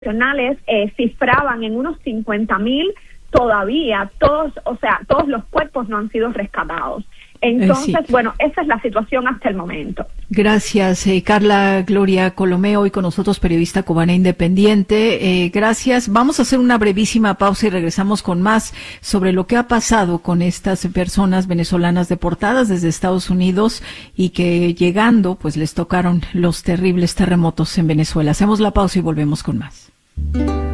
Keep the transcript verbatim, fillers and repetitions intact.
internacionales eh, cifraban en unos cincuenta mil, todavía todos, o sea, todos los cuerpos no han sido rescatados. Entonces, eh, sí. bueno, esa es la situación hasta el momento. Gracias, eh, Carla Gloria Colomé, hoy con nosotros, periodista cubana independiente. Eh, gracias. Vamos a hacer una brevísima pausa y regresamos con más sobre lo que ha pasado con estas personas venezolanas deportadas desde Estados Unidos y que llegando, pues les tocaron los terribles terremotos en Venezuela. Hacemos la pausa y volvemos con más.